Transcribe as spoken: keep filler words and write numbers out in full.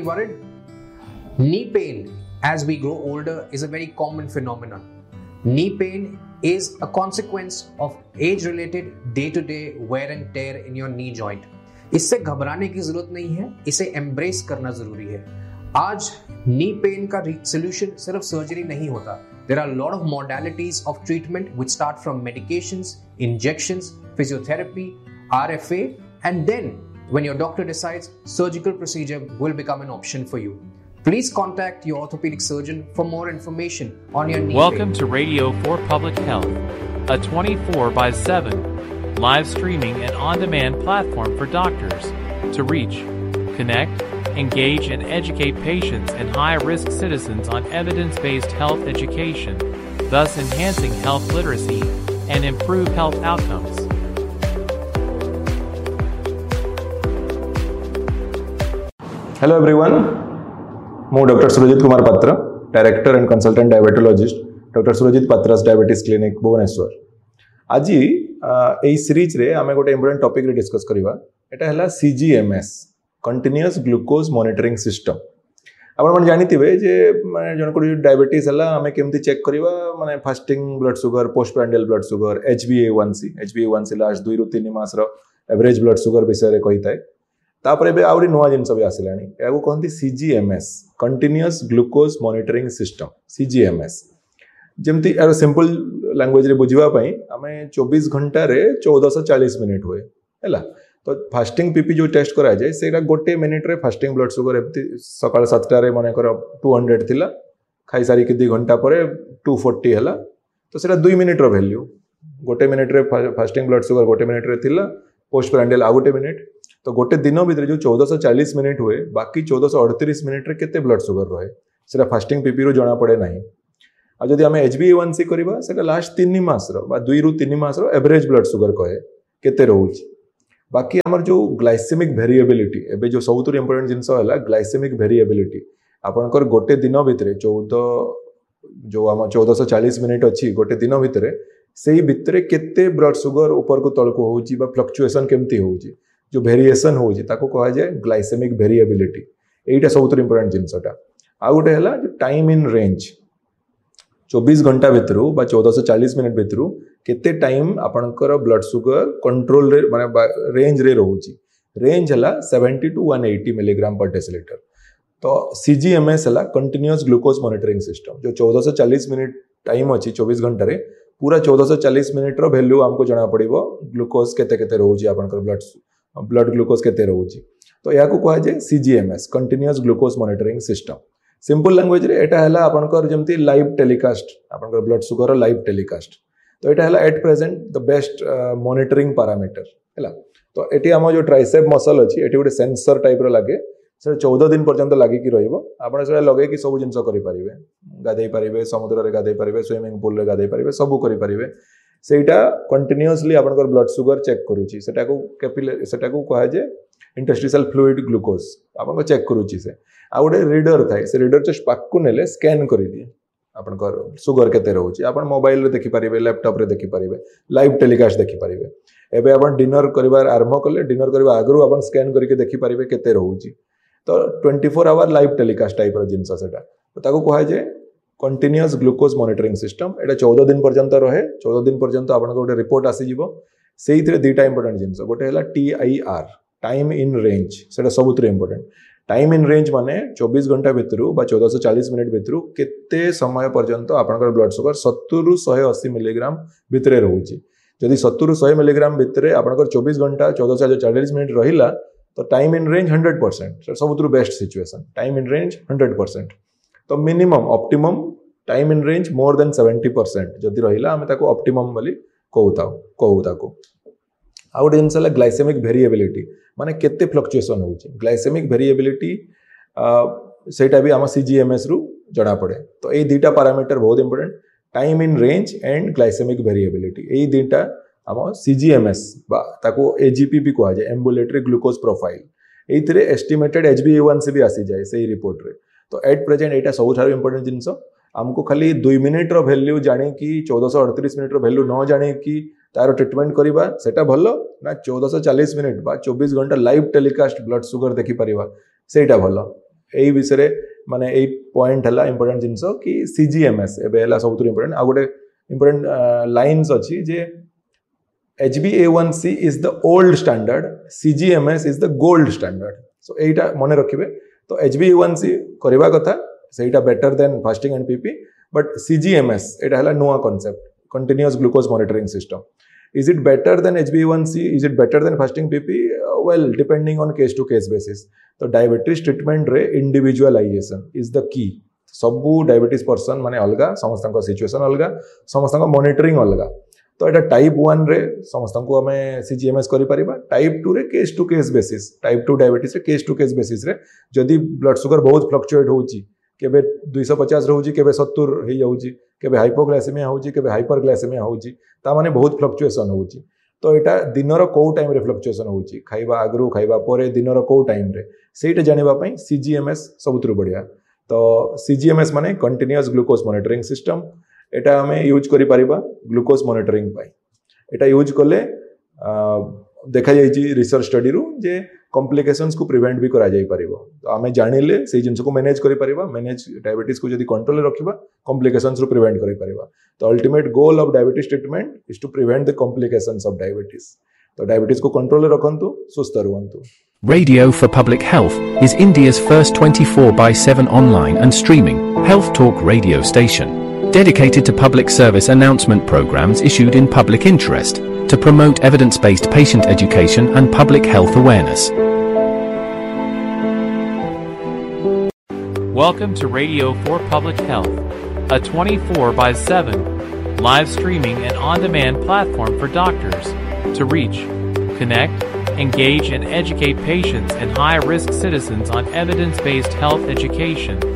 worried? Knee pain as we grow older is a very common phenomenon. Knee pain is a consequence of age-related day-to-day wear and tear in your knee joint. इससे घबराने की जरूरत नहीं है, इसे embrace करना जरूरी है। आज नी पेन का सोल्यूशन सिर्फ सर्जरी नहीं होता। There are a lot of modalities of treatment which start from medications, injections, physiotherapy, R F A, and then when your doctor decides, surgical procedure will become an option for you. Please contact your orthopedic surgeon for more information on your knee Welcome pain. to Radio for Public Health, a twenty-four by seven live streaming and on-demand platform for doctors to reach, connect, engage, and educate patients and high-risk citizens on evidence-based health education, thus enhancing health literacy and improve health outcomes. Hello everyone, ମୁଁ Doctor Surajit Kumar Patra, Director and Consultant Diabetologist, Doctor Surajit Patra's Diabetes Clinic, Bhubaneswar. आज एई series रे आमे गोटे important topic रे discuss करिवा। एटा हला C G M S, continuous glucose monitoring system. आपण मन जानिथिबे जे माने जण को डायबिटीज हला आमे केमति चेक करिवा, माने fasting blood sugar, post prandial blood sugar, H b A one C, H b A one C last दो रु तीन मास रो एवरेज ब्लड शुगर विषय रे कहिताय। तापर एबे आउरी नवा जिंस भी आसिलानी, याको कहंती C G M S, continuous glucose monitoring system, C G M S। जेमति यार सिंपल लैंग्वेज रे बुझिबा पई आमे चौबीस घंटा रे चौदह सौ चालीस मिनिट हुए हैला। तो फास्टिंग पीपी जो टेस्ट करा जाए सेटा गोटे मिनिट रे फास्टिंग ब्लड शुगर एमती सकाळ सात रे माने कर दो सौ थिला, खाई सारी के दो घंटा परे दो सौ चालीस हला। तो सेटा दो मिनिट रो वैल्यू, गोटे मिनिट रे फास्टिंग ब्लड शुगर गोटे मिनिट रे थिला, पोस्ट प्रांडियल आ गोटे मिनिट। तो गोटे दिन भितर जो चौदह सौ चालीस मिनिट हुए, बाकी चौदह सौ अड़तीस मिनिट रे केते ब्लड शुगर रहे सेटा फास्टिंग पीपी रो जणा पड़े नाही। आ जदि आमे H b A one C करबा सेटा लास्ट तीन मास रो बा दो रु तीन मास रो एवरेज ब्लड शुगर कहे केते रहउची। बाकी हमर जो ग्लाइसेमिक वेरिएबिलिटी, एबे जो सबुतु इंपोर्टेंट जिंस हला ग्लाइसेमिक वेरिएबिलिटी, आपनकर गोटे दिन भितर चौदह जो हम चौदह सौ चालीस मिनिट अछि गोटे दिन भितर, सेही भितर केते ब्लड शुगर ऊपर को तळ को होउची बा फ्लक्चुएशन केमती होउची, जो वेरिएशन होउची ताको कहा जाय ग्लाइसेमिक वेरिएबिलिटी। एटा सबुतु इंपोर्टेंट जिंसटा। आ गोटे हला जो टाइम इन रेंज, चौबीस घंटा भितरु बा चौदह सौ चालीस मिनिट भितरु केते टाइम आपनकर ब्लड शुगर कंट्रोल रे माने रेंज रे रहउची। रेंज हला सत्तर टू एक सौ अस्सी मिलीग्राम पर डेसिलीटर। तो C G M S हला कंटीन्यूअस ग्लूकोज मॉनिटरिंग सिस्टम, जो चौदह सौ चालीस मिनिट टाइम अछि चौबीस घंटा रे, पूरा चौदह सौ चालीस मिनिट रो वैल्यू हमको जणा पड़िबो ग्लूकोज केते केते रहउची, आपनकर ब्लड ब्लड ग्लूकोज केते रहउची। तो याको कहा जाय C G M S, continuous glucose monitoring system. Simple language रे एटा हला आपनकर जेमति लाइव टेलीकास्ट, आपनकर ब्लड शुगर लाइव टेलीकास्ट। तो एटा हला at present the best monitoring parameter हैला। तो एटी हम जो ट्राइसेप मसल अछि, एटी गोटे सेंसर टाइप रो लागे, से चौदह दिन पर्यंत लागि कि रहइबो। आपण से लगे कि सब जिंस करि परिबे, गाधै परिबे, समुद्र रे गाधै परिबे, स्विमिंग पूल रे गाधै परिबे, सब करि परिबे। सेटा कंटीन्यूअसली आपनकर ब्लड शुगर चेक करूची, सेटा को कैपिलरी, सेटा को कहा जे इंटरस्टिशियल फ्लूइड ग्लूकोज आपन को चेक करूची। से आ गोटे रीडर थाए, से रीडर जस्ट पाकु नेले स्कैन करि दिए आपनकर शुगर केते रहउची। आपन मोबाइल रे देखि परिबे, लैपटॉप रे देखि परिबे, लाइव टेलीकास्ट देखि परिबे। एबे आपन डिनर करिवार आरंभ करले, डिनर करबा आगरु आपन स्कैन करके देखि परिबे केते रहउची। तो चौबीस आवर लाइव टेलीकास्ट टाइप रो जिंस सेटा। तो ताको कहा जे कंटीन्यूअस ग्लूकोज मॉनिटरिंग सिस्टम। एटा चौदह दिन पर्यंत रहे, चौदह दिन पर्यंत आपन गोटे रिपोर्ट आसी जिवो। सेहितरे दुईटा इंपोर्टेंट जिंस, गोटे हला T I R, time in range, सेटा सबुतरे इंपोर्टेंट। टाइम इन रेंज माने चौबीस घंटा भितरु बा चौदह सौ चालीस मिनिट भितरु केते समय पर्यंत आपनकर ब्लड शुगर सत्तर रु एक सौ अस्सी मिलीग्राम भितरे रहउची। जदि सत्तर रु सौ मिलीग्राम भितरे आपनकर चौबीस घंटा चौदह सौ चालीस मिनिट रहिला, तो time in range hundred percent, सबुतु best situation. Time in range hundred percent. तो minimum optimum time in range more than seventy percent जदि रहिला, आमे ताको ऑप्टिमम बोली कहूता कहू ताको। आ गोटे जिनस हला ग्लाइसेमिक वेरिएबिलिटी, माने केते फ्लक्चुएशन होउची। ग्लाइसेमिक वेरिएबिलिटी सेटा भी आम C G M S रु जणा पड़े। तो ए दुईटा पैरामीटर बहुत important, time in range and glycaemic variability. ए दुईटा आम C G M S बा ताको A G P भी कहा जाए, ambulatory glucose profile. एइथिरे estimated H b A one C भी आसी जाए सही रिपोर्ट रे। तो एट प्रेजेंट एटा सबुठारु इंपोर्टेंट जिनस। हमको खाली दो मिनिट रो वैल्यू जाने की चौदह सौ अड़तीस मिनिट रो वैल्यू न जाने की तार ट्रीटमेंट करिबा सेटा भलो ना चौदह सौ चालीस मिनिट बा चौबीस घंटा लाइव टेलीकास्ट ब्लड शुगर देखि परिबा सेटा भलो। एई विषय माने एई पॉइंट हला इंपोर्टेंट जिंस कि सीजीएमएस एबे हला सबुत इंपोर्टेंट आ गोटे इंपोर्टेंट लाइन्स अछि जे H b A one C is the old standard, C G M S is the gold standard. So एटा मने रखिबे तो H b A one C करबा कथा सेटा better than fasting and PP but C G M S एटा हला नुवा concept continuous glucose monitoring system. Is it better than H b A one C? Is it better than fasting P P? Uh, well, depending on case to case basis. तो diabetes treatment रे individualisation is the key. सबु diabetes person माने अलगा समस्तन को situation अलगा समस्तन को monitoring अलगा. तो एटा टाइप वन रे समस्तन को हमें सीजीएमएस करि परिबा. टाइप टू रे case to case basis type two diabetes रे केस टू केस बेसिस रे जदी ब्लड शुगर बहुत फ्लक्चुएट होउची केबे two fifty रहउची केबे seventy हेई जाउची केबे हाइपोग्लाइसेमिया होउची केबे हाइपरग्लाइसेमिया होउची ता माने बहुत फ्लक्चुएशन होउची. तो एटा दिनर को टाइम रे फ्लक्चुएशन होउची खाइबा आगरु खाइबा परे दिनर को टाइम रे सेटा जानिबा पई सीजीएमएस सबुतरु बढ़िया. तो सीजीएमएस माने कंटीन्यूअस ग्लूकोज मॉनिटरिंग सिस्टम. एटा हमें यूज करि परिबा ग्लूकोज मॉनिटरिंग पाई. एटा यूज कले देखा जाइछि रिसर्च स्टडी रु जे कॉम्प्लिकेशंस को प्रिवेंट भी करा जाई परिबो. तो हमें जानिले से जिंस को मैनेज करि परिबा. मैनेज डायबिटीज को जदी कंट्रोल रे रखिबा कॉम्प्लिकेशंस रु प्रिवेंट करि परिबा. तो ultimate goal of diabetes treatment is to prevent the complications of diabetes. तो डायबिटीज को कंट्रोल रे रखंतु सुस्थ रहंतु. Radio for Public Health is India's first twenty-four by seven online and streaming health talk radio station, dedicated to public service announcement programs issued in public interest to promote evidence-based patient education and public health awareness. Welcome to Radio for Public Health, a twenty-four by seven live streaming and on-demand platform for doctors to reach, connect, engage and educate patients and high-risk citizens on evidence-based health education,